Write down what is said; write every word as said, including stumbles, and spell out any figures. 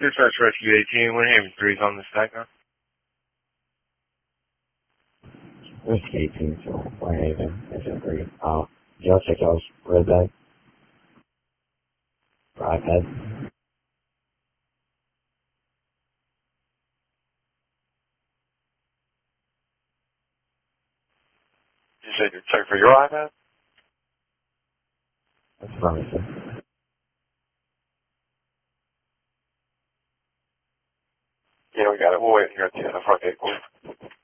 Dispatch Rescue eighteen, we're having threes on the stack now. Rescue eighteen, so White Haven, S M three. Uh, y'all check y'all's red bag? For iPad? You said you're checking for your iPad? That's promising. Yeah, we got it. We'll wait here at the front gate.